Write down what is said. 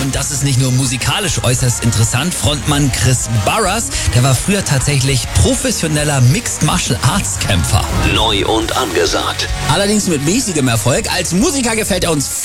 Und das ist nicht nur musikalisch äußerst interessant. Frontmann Chris Barras, der war früher tatsächlich professioneller Mixed Martial Arts Kämpfer. Neu und angesagt. Allerdings mit mäßigem Erfolg. Als Musiker gefällt er uns